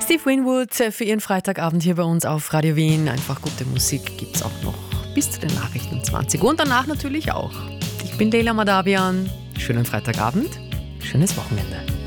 Steve Winwood für Ihren Freitagabend hier bei uns auf Radio Wien. Einfach gute Musik gibt's auch noch bis zu den Nachrichten 20 und danach natürlich auch. Ich bin Leila Madabian. Schönen Freitagabend, schönes Wochenende.